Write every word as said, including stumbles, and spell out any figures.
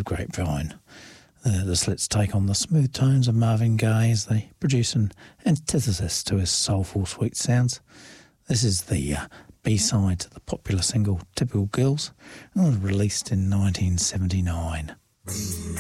of Grapevine. The, the Slits take on the smooth tones of Marvin Gaye as they produce an antithesis to his soulful, sweet sounds. This is the uh, B-side to the popular single Typical Girls, and was released in nineteen seventy-nine.